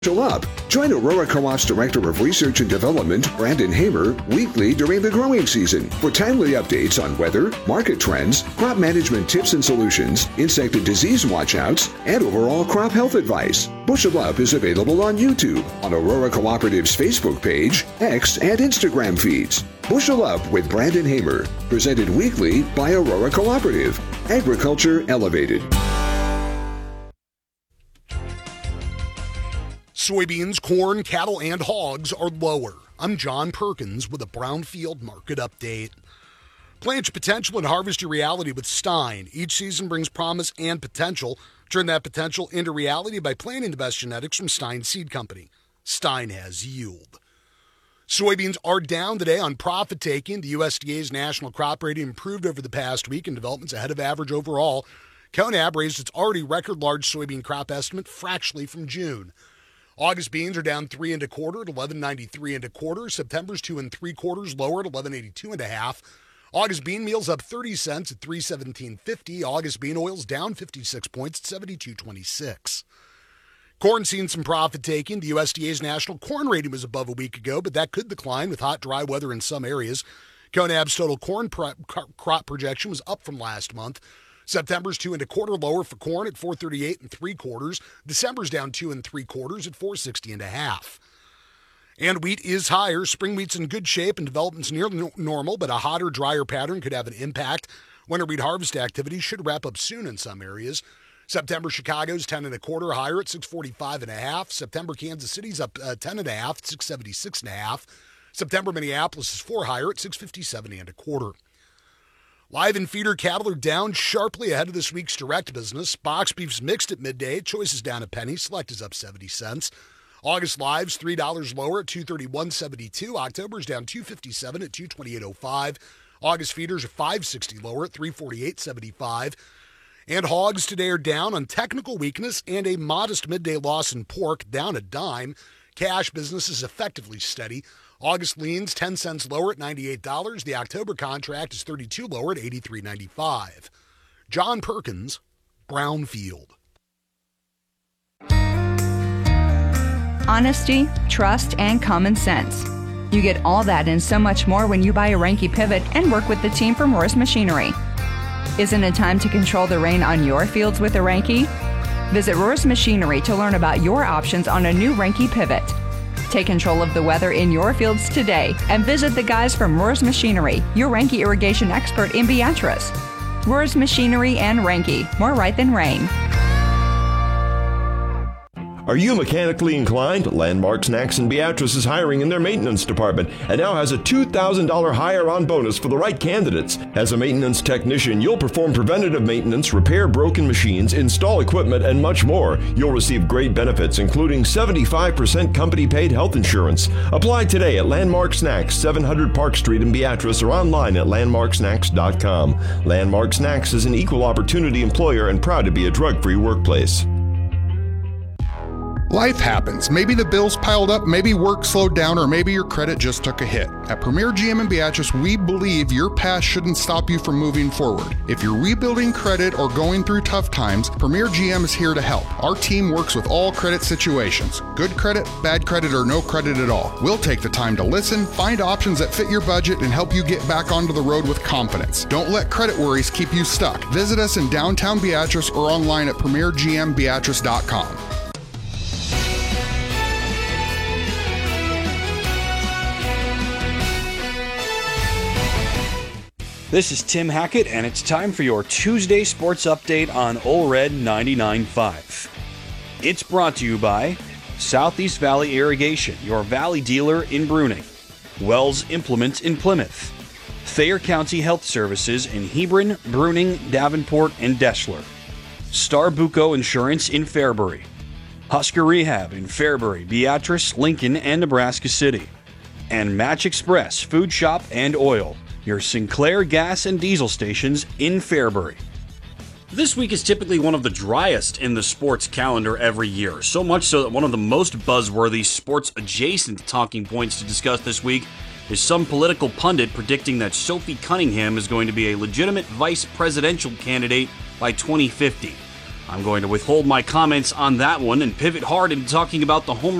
Up. Join Aurora Co-op's Director of Research and Development, Brandon Hamer, weekly during the growing season for timely updates on weather, market trends, crop management tips and solutions, insect and disease watchouts, and overall crop health advice. Bushel Up is available on YouTube, on Aurora Cooperative's Facebook page, X, and Instagram feeds. Bushel Up with Brandon Hamer, presented weekly by Aurora Cooperative. Agriculture Elevated. Soybeans, corn, cattle, and hogs are lower. I'm John Perkins with a Brownfield Market Update. Plant your potential and harvest your reality with Stein. Each season brings promise and potential. Turn that potential into reality by planting the best genetics from Stein Seed Company. Stein has yield. Soybeans are down today on profit taking. The USDA's national crop rating improved over the past week and developments ahead of average overall. CONAB raised its already record large soybean crop estimate fractionally from June. August beans are down 3 1/4 at 11.93 1/4. September's 2 3/4 lower at 11.82 1/2. August bean meal's up 30 cents at 3.1750. August bean oil's down 56 points at 72.26. Corn seen some profit taking. The USDA's national corn rating was above a week ago, but that could decline with hot, dry weather in some areas. CONAB's total corn crop projection was up from last month. September's 2 1/4 lower for corn at 4.38 3/4. December's down 2 3/4 at 4.60 1/2. And wheat is higher. Spring wheat's in good shape and development's near normal, but a hotter, drier pattern could have an impact. Winter wheat harvest activity should wrap up soon in some areas. September Chicago's 10 1/4 higher at 6.45 1/2. September Kansas City's up 10 1/2 at 6.76 1/2. September Minneapolis is 4 higher at 6.57 1/4. Live and feeder cattle are down sharply ahead of this week's direct business. Box beef's mixed at midday. Choice is down a penny. Select is up 70 cents. August live's $3 lower at 231.72. October's down 257 at 228.05. August feeders are 560 lower at 348.75. And hogs today are down on technical weakness and a modest midday loss in pork, down a dime. Cash business is effectively steady. August leans 10 cents lower at $98. The October contract is 32 lower at 83.95. John Perkins, Brownfield. Honesty, trust, and common sense. You get all that and so much more when you buy a Reinke pivot and work with the team from Morris Machinery. Isn't it time to control the rain on your fields with a Reinke? Visit Roars Machinery to learn about your options on a new Reinke pivot. Take control of the weather in your fields today and visit the guys from Roars Machinery, your Reinke irrigation expert in Beatrice. Roars Machinery and Reinke, more right than rain. Are you mechanically inclined? Landmark Snacks in Beatrice is hiring in their maintenance department and now has a $2,000 hire-on bonus for the right candidates. As a maintenance technician, you'll perform preventative maintenance, repair broken machines, install equipment, and much more. You'll receive great benefits, including 75% company-paid health insurance. Apply today at Landmark Snacks, 700 Park Street in Beatrice, or online at landmarksnacks.com. Landmark Snacks is an equal opportunity employer and proud to be a drug-free workplace. Life happens. Maybe the bills piled up, maybe work slowed down, or maybe your credit just took a hit. At Premier GM in Beatrice, we believe your past shouldn't stop you from moving forward. If you're rebuilding credit or going through tough times, Premier GM is here to help. Our team works with all credit situations. Good credit, bad credit, or no credit at all. We'll take the time to listen, find options that fit your budget, and help you get back onto the road with confidence. Don't let credit worries keep you stuck. Visit us in downtown Beatrice or online at premiergmbeatrice.com. This is Tim Hackett, and it's time for your Tuesday Sports Update on Ole Red 99.5. It's brought to you by Southeast Valley Irrigation, your valley dealer in Bruning, Wells Implements in Plymouth, Thayer County Health Services in Hebron, Bruning, Davenport, and Deschler, Starbuco Insurance in Fairbury, Husker Rehab in Fairbury, Beatrice, Lincoln, and Nebraska City, and Match Express Food Shop and Oil, your Sinclair gas and diesel stations in Fairbury. This week is typically one of the driest in the sports calendar every year, so much so that one of the most buzzworthy sports-adjacent talking points to discuss this week is some political pundit predicting that Sophie Cunningham is going to be a legitimate vice presidential candidate by 2050. I'm going to withhold my comments on that one and pivot hard into talking about the home